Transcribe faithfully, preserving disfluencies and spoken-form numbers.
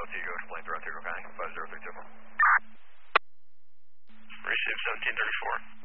T, go to plane throughout Tico County, five zero three two four. Receive seventeen thirty-four.